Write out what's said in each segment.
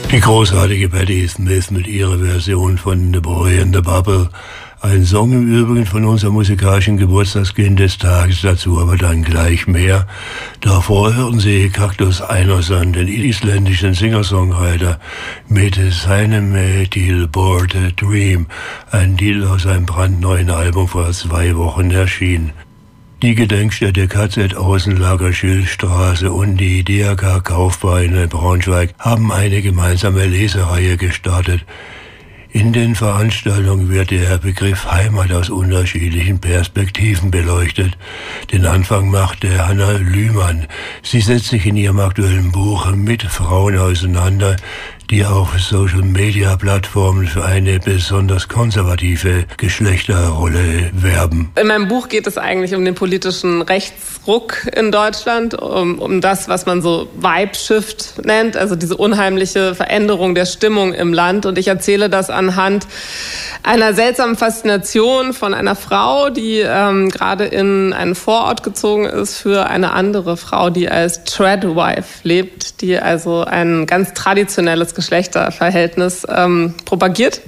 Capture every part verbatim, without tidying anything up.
Die großartige Patti Smith mit ihrer Version von The Boy in the Bubble. Ein Song im Übrigen von unserem musikalischen Geburtstagskind des Tages, dazu aber dann gleich mehr. Davor hören Sie Kaktus Einarsson, den isländischen Singer-Songwriter, mit seinem Titel Bored Dream, ein Titel aus einem brandneuen Album vor zwei Wochen erschienen. Die Gedenkstätte K Z Außenlager Schildstraße und die D R K Kaufbar in Braunschweig haben eine gemeinsame Lesereihe gestartet. In den Veranstaltungen wird der Begriff Heimat aus unterschiedlichen Perspektiven beleuchtet. Den Anfang macht der Hanna Lühmann. Sie setzt sich in ihrem aktuellen Buch mit Frauen auseinander, die auf Social-Media-Plattformen für eine besonders konservative Geschlechterrolle werben. In meinem Buch geht es eigentlich um den politischen Rechtsruck in Deutschland, um, um das, was man so Vibe-Shift nennt, also diese unheimliche Veränderung der Stimmung im Land. Und ich erzähle das anhand einer seltsamen Faszination von einer Frau, die ähm, gerade in einen Vorort gezogen ist für eine andere Frau, die als Tradwife lebt, die also ein ganz traditionelles Geschlechterverhältnis ähm, propagiert.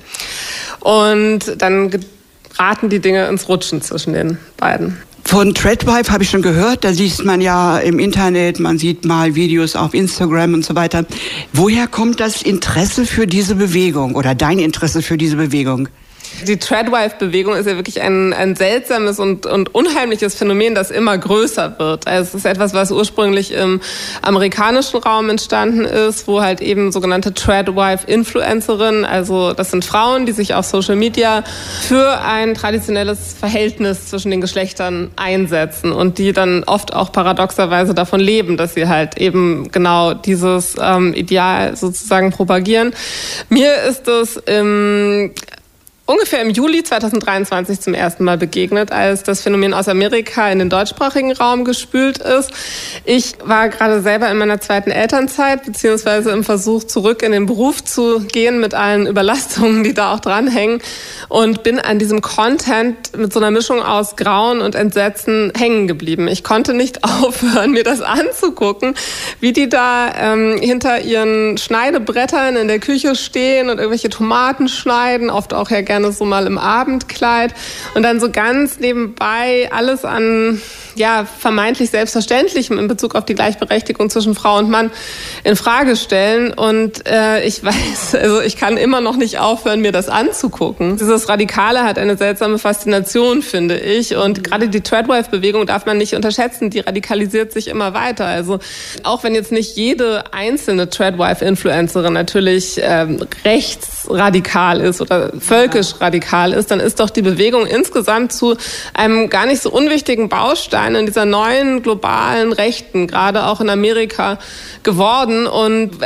Und dann geraten die Dinge ins Rutschen zwischen den beiden. Von Tradwife habe ich schon gehört, da sieht man ja im Internet, man sieht mal Videos auf Instagram und so weiter. Woher kommt das Interesse für diese Bewegung oder dein Interesse für diese Bewegung? Die Tradwife-Bewegung ist ja wirklich ein, ein seltsames und, und unheimliches Phänomen, das immer größer wird. Also es ist etwas, was ursprünglich im amerikanischen Raum entstanden ist, wo halt eben sogenannte Tradwife-Influencerinnen, also das sind Frauen, die sich auf Social Media für ein traditionelles Verhältnis zwischen den Geschlechtern einsetzen und die dann oft auch paradoxerweise davon leben, dass sie halt eben genau dieses ähm, Ideal sozusagen propagieren. Mir ist es im ungefähr im Juli zweitausenddreiundzwanzig zum ersten Mal begegnet, als das Phänomen aus Amerika in den deutschsprachigen Raum gespült ist. Ich war gerade selber in meiner zweiten Elternzeit, beziehungsweise im Versuch, zurück in den Beruf zu gehen mit allen Überlastungen, die da auch dranhängen, und bin an diesem Content mit so einer Mischung aus Grauen und Entsetzen hängen geblieben. Ich konnte nicht aufhören, mir das anzugucken, wie die da ähm, hinter ihren Schneidebrettern in der Küche stehen und irgendwelche Tomaten schneiden, oft auch ja gerne so mal im Abendkleid und dann so ganz nebenbei alles an ja vermeintlich Selbstverständlichem in Bezug auf die Gleichberechtigung zwischen Frau und Mann in Frage stellen. Und äh, ich weiß, also ich kann immer noch nicht aufhören, mir das anzugucken. Dieses Radikale hat eine seltsame Faszination, finde ich. Und gerade die Tradwife-Bewegung darf man nicht unterschätzen. Die radikalisiert sich immer weiter. Also auch wenn jetzt nicht jede einzelne Tradwife-Influencerin natürlich ähm, rechtsradikal ist oder völkisch radikal ist, dann ist doch die Bewegung insgesamt zu einem gar nicht so unwichtigen Baustein in dieser neuen globalen Rechten, gerade auch in Amerika, geworden. Und